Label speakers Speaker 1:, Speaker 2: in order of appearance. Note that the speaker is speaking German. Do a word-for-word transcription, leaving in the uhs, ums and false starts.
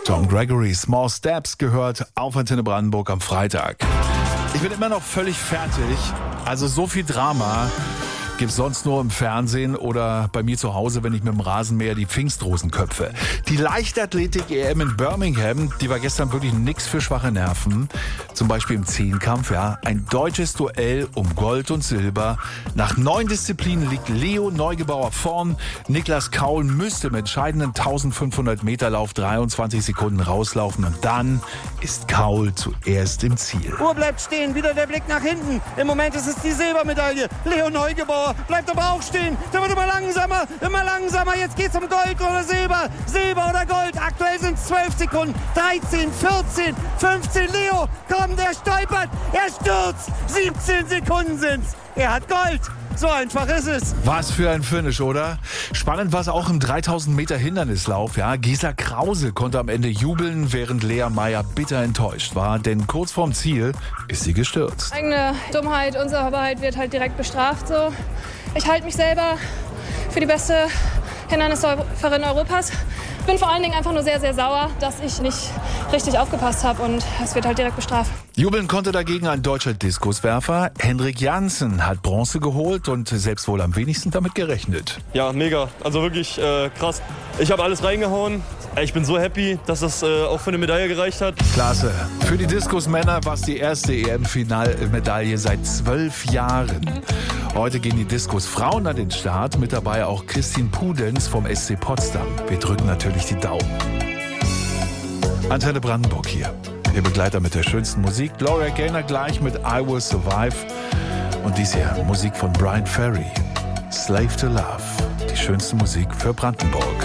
Speaker 1: Tom Gregory, Small Steps gehört auf Antenne Brandenburg am Freitag. Ich bin immer noch völlig fertig. Also so viel Drama gibt's sonst nur im Fernsehen oder bei mir zu Hause, wenn ich mit dem Rasenmäher die Pfingstrosen köpfe. Die Leichtathletik-E M in Birmingham, die war gestern wirklich nix für schwache Nerven. Zum Beispiel im Zehnkampf, ja. Ein deutsches Duell um Gold und Silber. Nach neun Disziplinen liegt Leo Neugebauer vorn. Niklas Kaul müsste im entscheidenden eintausendfünfhundert Meter Lauf dreiundzwanzig Sekunden rauslaufen. Und dann ist Kaul zuerst im Ziel.
Speaker 2: Uhr bleibt stehen, wieder der Blick nach hinten. Im Moment ist es die Silbermedaille. Leo Neugebauer bleibt aber auch stehen. Der wird immer langsamer, immer langsamer. Jetzt geht's um Gold oder Silber. Silber oder Gold. Aktuell sind es zwölf Sekunden. dreizehn, vierzehn, fünfzehn. Leo, komm, der stolpert. Er stürzt. siebzehn Sekunden sind's. Er hat Gold. So einfach ist es.
Speaker 1: Was für ein Finish, oder? Spannend war es auch im dreitausend Meter Hindernislauf. Ja, Gisela Krause konnte am Ende jubeln, während Lea Meyer bitter enttäuscht war. Denn kurz vorm Ziel ist sie gestürzt.
Speaker 3: Eigene Dummheit, Unsauberheit wird halt direkt bestraft. So. Ich halte mich selber für die beste Hindernisläuferin Europas. Bin vor allen Dingen einfach nur sehr, sehr sauer, dass ich nicht richtig aufgepasst habe und es wird halt direkt bestraft.
Speaker 1: Jubeln konnte dagegen ein deutscher Diskuswerfer. Henrik Janssen hat Bronze geholt und selbst wohl am wenigsten damit gerechnet.
Speaker 4: Ja, mega. Also wirklich äh, krass. Ich habe alles reingehauen. Ich bin so happy, dass das äh, auch für eine Medaille gereicht hat.
Speaker 1: Klasse. Für die Diskusmänner war es die erste E M-Finalmedaille seit zwölf Jahren. Heute gehen die Diskusfrauen an den Start. Mit dabei auch Christine Pudenz vom S C Potsdam. Wir drücken natürlich die Daumen. Antenne Brandenburg hier. Ihr Begleiter mit der schönsten Musik. Gloria Gaynor gleich mit I Will Survive. Und dies hier Musik von Brian Ferry. Slave to Love. Die schönste Musik für Brandenburg.